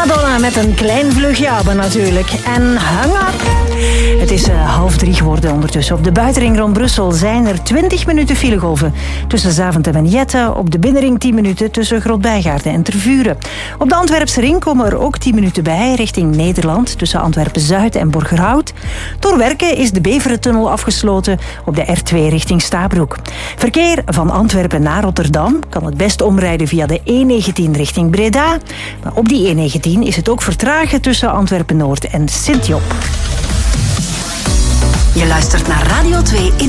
Madonna met een klein vleugje ABBA natuurlijk. En hang up. Het is 2:30 geworden ondertussen. Op de buitenring rond Brussel zijn er 20 minuten filegolven tussen Zaventem en Jette. Op de binnenring 10 minuten tussen Grootbijgaarden en Tervuren. Op de Antwerpse ring komen er ook 10 minuten bij richting Nederland tussen Antwerpen-Zuid en Borgerhout. Door werken is de Beverentunnel afgesloten op de R2 richting Stabroek. Verkeer van Antwerpen naar Rotterdam kan het best omrijden via de E19 richting Breda. Maar op die E19 is het ook vertragen tussen Antwerpen-Noord en Sint-Job. Je luistert naar Radio 2 in